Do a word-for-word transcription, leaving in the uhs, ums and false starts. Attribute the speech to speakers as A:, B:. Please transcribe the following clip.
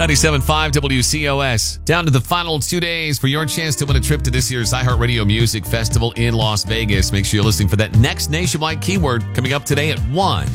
A: ninety-seven point five W C O S. Down to the final two days for your chance to win a trip to this year's iHeartRadio Music Festival in Las Vegas. Make sure you're listening for that next nationwide keyword coming up today at one.